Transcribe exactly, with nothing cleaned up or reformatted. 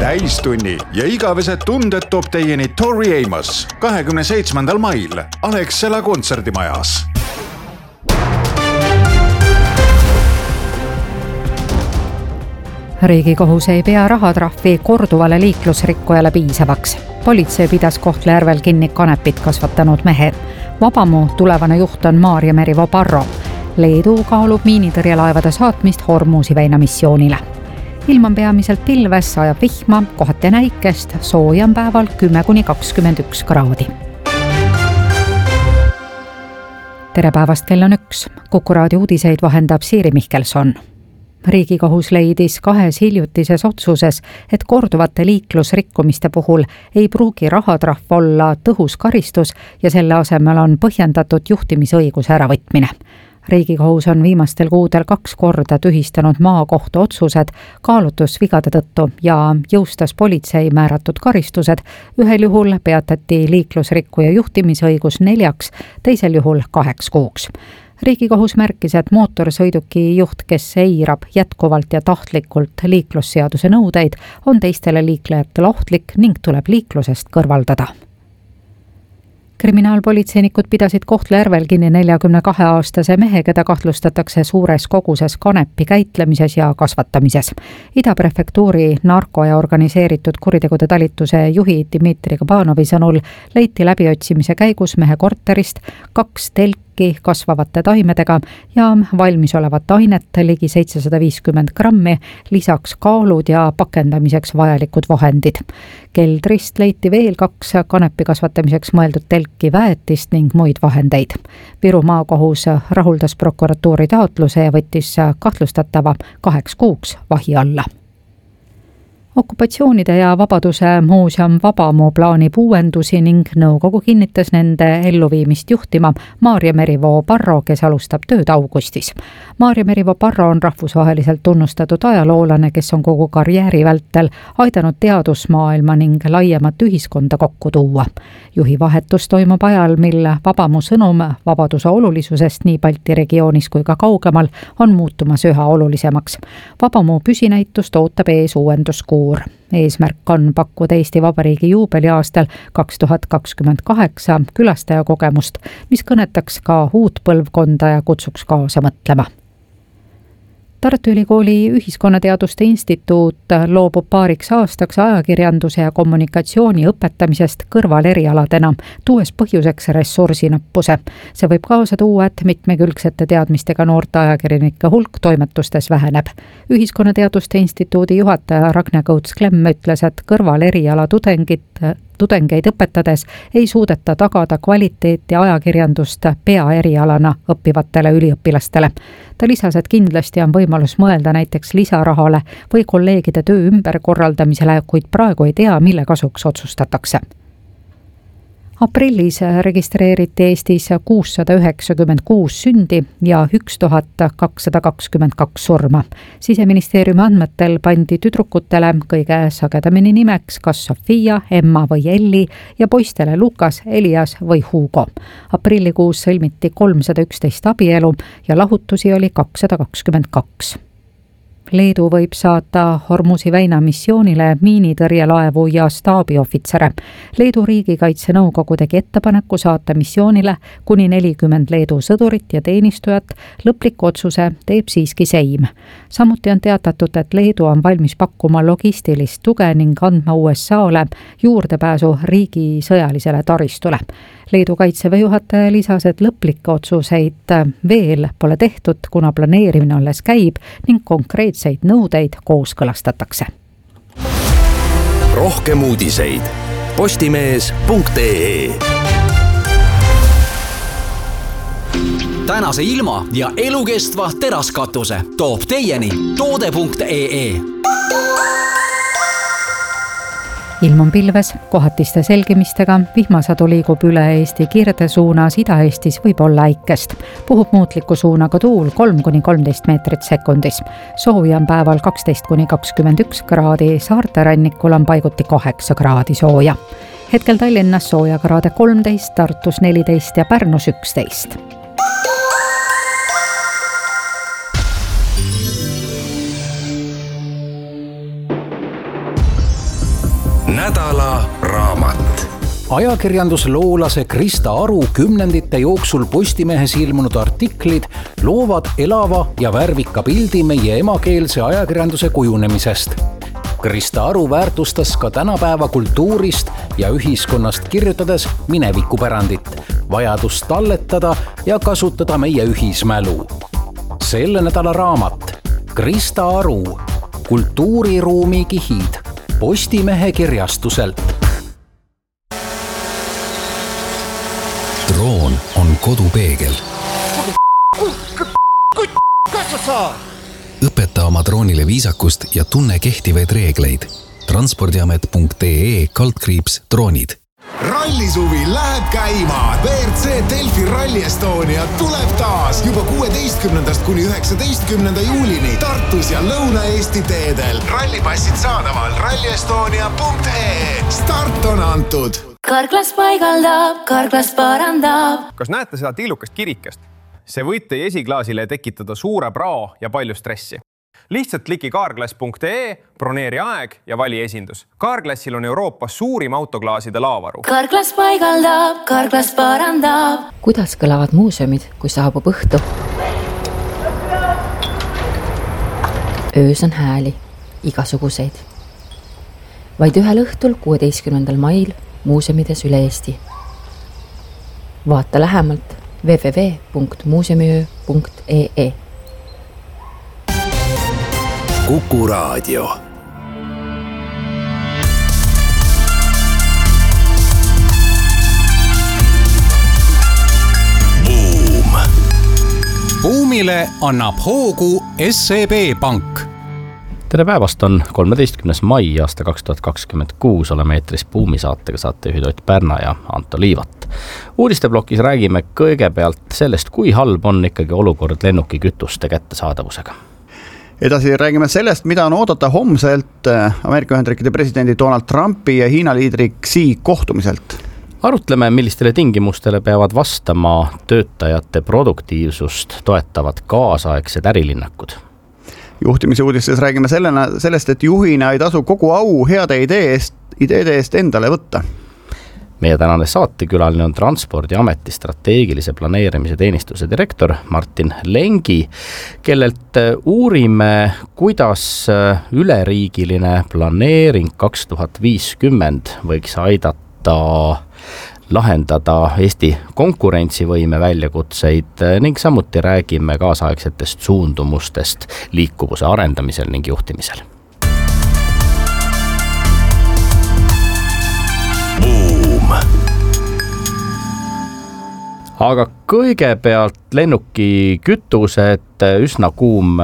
täistunni ja igavesed tunded toob teieni Tori Amos kahekümne seitsmendal mail Alexela kontserdimajas. Riigikohus ei pea rahatrahvi korduvale liiklusrikkujale piisavaks. Politsei pidas Kohtla-Järvel kinni kanepit kasvatanud mehe. Vabamu tulevane juht on Maarja-Meri Voparro. Leedu kaalub miinitõrjelaevade saatmist Hormuzi väina missioonile. Ilm on peamiselt pilves, sajab vihma, kohati näikest, sooja on päeval kümme kuni kakskümmend üks kraadi. Tere päevast, kell on üks. Kuku raadio uudiseid vahendab Siiri Mihkelson. Riigikohus leidis kahes hiljutises otsuses, et korduvate liiklusrikkumiste puhul ei pruugi rahatrahv olla tõhus karistus ja selle asemel on põhjendatud juhtimisõiguse äravõtmine. Riigikohus on viimastel kuudel kaks korda tühistanud maakohtu otsused kaalutlusvigade tõttu ja jõustas politsei määratud karistused. Ühel juhul peatati liiklusrikkuja juhtimisõigus neljaks, teisel juhul kaheks kuuks. Riigikohus märkis, et mootorsõiduki juht, kes eirab jätkuvalt ja tahtlikult liiklusseaduse nõudeid, on teistele liiklejatele ohtlik ning tuleb liiklusest kõrvaldada. Kriminaalpolitseinikud pidasid Kohtla-Järvel kinni neljakümne kahe aastase mehe, keda kahtlustatakse suures koguses kanepi käitlemises ja kasvatamises. Ida-prefektuuri narko- ja organiseeritud kuritegude talituse juhi Dmitri Kabanovi sõnul leiti läbiotsimise käigus mehe korterist kaks telki kasvavate taimedega ja valmisolevat ainet ligi seitsesada viiskümmend grammi, lisaks kaalud ja pakendamiseks vajalikud vahendid. Keldrist leiti veel kaks kanepi kasvatamiseks mõeldud telki väetist ning muid vahendeid. Viru maakohus rahuldas prokuratuuri taotluse ja võttis kahtlustatava kaheks kuuks vahi alla. Okupatsioonide ja Vabaduse muuseum Vabamu plaanib uuendusi ning nõukogu kinnitas nende elluviimist juhtima Maarja-Meri Voparro, kes alustab tööd augustis. Maarja-Meri Voparro on rahvusvaheliselt tunnustatud ajaloolane, kes on kogu karjääri vältel aidanud teadusmaailma ning laiemat ühiskonda kokku tuua. Juhi vahetus toimub ajal, mil Vabamu sõnum vabaduse olulisusest nii Balti regioonis kui ka kaugemal on muutumas üha olulisemaks. Vabamu püsinäitust ootab ees uuenduskuur. Eesmärk on pakkuda Eesti Vabariigi juubeliaastal kaks tuhat kakskümmend kaheksa külastajakogemust, mis kõnetaks ka uut põlvkonda ja kutsuks kaasa mõtlema. Tartu Ülikooli Ühiskonnateaduste Instituut loobub paariks aastaks ajakirjanduse ja kommunikatsiooni õpetamisest kõrvalerialadena, tuues põhjuseks ressursinappuse. See võib kaasa tuua, et mitmekülgsete teadmistega noorte ajakirjanike hulk toimetustes väheneb. Ühiskonnateaduste Instituudi juhataja Ragne Kõuts-Klemm ütles, et kõrvaleriala tudengid tudengeid õpetades ei suudeta tagada kvaliteeti ajakirjandust peaerialana õppivatele üliõpilastele. Ta lisas, et kindlasti on võimalus mõelda näiteks lisarahale või kolleegide töö ümberkorraldamisele, kuid praegu ei tea, mille kasuks otsustatakse. Aprillis registreeriti Eestis kuussada üheksakümmend kuus sündi ja tuhat kakssada kakskümmend kaks surma. Siseministeeriumi andmetel pandi tüdrukutele kõige sagedamini nimeks kas Sofia, Emma või Elli ja poistele Lukas, Elias või Hugo. Aprillikuus sõlmiti kolmsada üksteist abielu ja lahutusi oli kakssada kakskümmend kaks. Leedu võib saata Hormuzi väina missioonile miinitõrjelaevu ja staabiohvitsere. Leedu riigikaitse nõukogu tegi ettepaneku saata missioonile kuni nelikümmend Leedu sõdurit ja teenistujat, lõpliku otsuse teeb siiski Seim. Samuti on teatatud, et Leedu on valmis pakkuma logistilist tuge ning andma U S A-le juurdepääsu riigi sõjalisele taristule. Leedu kaitseväe juhataja lisas, et lõplikke otsuseid veel pole tehtud, kuna planeerimine alles käib ning konkreetseid nõudeid kooskõlastatakse. Rohkem uudiseid postimees punkt ee. Tänase ilma ja elukestva teraskatuse toob teieni toode punkt ee. Ilm on pilves, kohatiste selgimistega, vihmasadu liigub üle Eesti kirde suunas, Ida-Eestis võib olla äikest. Puhub muutliku suunaga tuul kolm kuni kolmteist meetrit sekundis. Sooja on päeval kaksteist kuni kakskümmend üks kraadi, saarte rannikul on paiguti kaheksa kraadi sooja. Hetkel Tallinnas sooja kraade kolmteist, Tartus neliteist ja Pärnus üksteist. nädala raamat. Ajakirjandusloolase Krista Aru kümnendite jooksul Postimehes ilmunud artiklid loovad elava ja värvika pildi meie emakeelse ajakirjanduse kujunemisest. Krista Aru väärtustas ka tänapäeva kultuurist ja ühiskonnast kirjutades minevikupärandit, vajadust talletada ja kasutada meie ühismälu. Selle nädala raamat Krista Aru, kultuuriruumi kihid, Postimehe kirjastuselt. Droon on kodupeegel. Õpeta oma droonile viisakust ja tunne kehtivaid reegleid. transpordiamet punkt ee kaldkriips droonid. Rallisuvi läheb käima. B R C Delfi Rally Estonia tuleb taas juba kuueteistkümnendast kuni üheksateistkümnenda juulini Tartus ja Lõuna-Eesti teedel. Rallipassid saadaval ralli estonia punkt ee. Start on antud. Karklas paigaldab, Karklas parandab. Kas näete seda tillukast kirikest? See võib teie esiklaasile tekitada suure prao ja palju stressi. Lihtsalt kliki karklas punkt ee, broneeri aeg ja vali esindus. Karklassil on Euroopas suurim autoklaaside laavaru. Karklas paigaldab, Karklas parandab. Kuidas kõlavad muuseumid, kui saabub õhtu? Öös on hääli, igasuguseid. Vaid ühel õhtul kuueteistkümnendal mail muuseumides üle Eesti. Vaata lähemalt w w w punkt muuseumiöö punkt ee. Kuku Raadio. Buum. Buumile annab hoogu S E B Pank. Tere päevast, on kolmeteistkümnes mai aasta kaks tuhat kakskümmend kuus. Oleme eetris Buumi saatega, saatejuhid Ott Pärna ja Anto Liivat. Uudisteblokis räägime kõigepealt sellest, kui halb on ikkagi olukord lennukikütuste kättesaadavusega. Edasi räägime sellest, mida on oodata homselt Ameerika Ühendriikide presidendi Donald Trumpi ja Hiina liidri Xi kohtumiselt. Arutleme, millistele tingimustele peavad vastama töötajate produktiivsust toetavad kaasaegsed ärilinnakud. Juhtimise uudistes räägime sellena, sellest, et juhina ei tasu kogu au heade idee eest, ideede eest endale võtta. Meie tänane saatekülaline on Transpordiameti strateegilise planeerimise teenistuse direktor Martin Lengi, kellelt uurime, kuidas üleriigiline planeering kaks tuhat viiskümmend võiks aidata lahendada Eesti konkurentsivõime väljakutseid ning samuti räägime kaasaegsetest suundumustest liikuvuse arendamisel ning juhtimisel. Aga kõigepealt lennuki kütused, üsna kuum